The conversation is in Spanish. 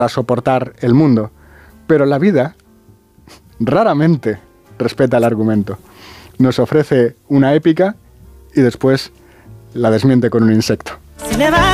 para soportar el mundo. Pero la vida raramente respeta el argumento. Nos ofrece una épica y después la desmiente con un insecto.